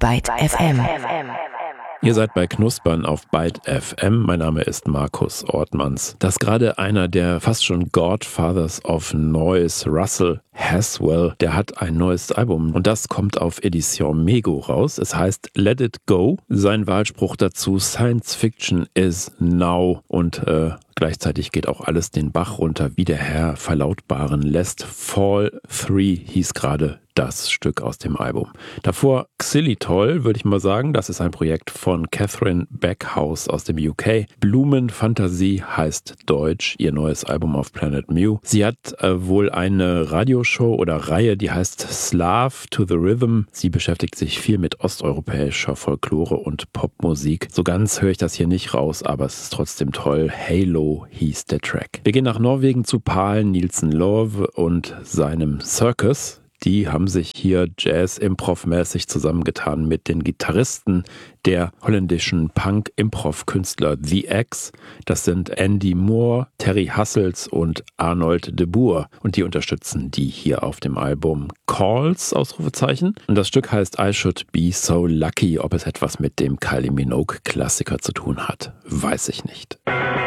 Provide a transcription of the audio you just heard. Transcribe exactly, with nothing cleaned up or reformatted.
Byte F M. Ihr seid bei Knuspern auf Byte F M. Mein Name ist Markus Ortmanns. Dass gerade einer der fast schon Godfathers of Noise, Russell Haswell, der hat ein neues Album und das kommt auf Edition Mego raus. Es heißt Let It Go. Sein Wahlspruch dazu: Science Fiction is now. Und äh, gleichzeitig geht auch alles den Bach runter, wie der Herr verlautbaren lässt. Fall drei hieß gerade das Stück aus dem Album. Davor Xylitol, würde ich mal sagen. Das ist ein Projekt von Catherine Backhouse aus dem U K. Blumenfantasie heißt Deutsch, ihr neues Album auf Planet Mu. Sie hat äh, wohl eine Radioshow oder Reihe, die heißt Slav to the Rhythm. Sie beschäftigt sich viel mit osteuropäischer Folklore und Popmusik. So ganz höre ich das hier nicht raus, aber es ist trotzdem toll. Halo hieß der Track. Wir gehen nach Norwegen zu Pal Nielsen Love und seinem Circus. Die haben sich hier Jazz-Improv-mäßig zusammengetan mit den Gitarristen der holländischen Punk-Improv-Künstler The X. Das sind Andy Moore, Terry Hassels und Arnold de Boer. Und die unterstützen die hier auf dem Album Calls, Ausrufezeichen. Und das Stück heißt I Should Be So Lucky. Ob es etwas mit dem Kylie Minogue-Klassiker zu tun hat, weiß ich nicht.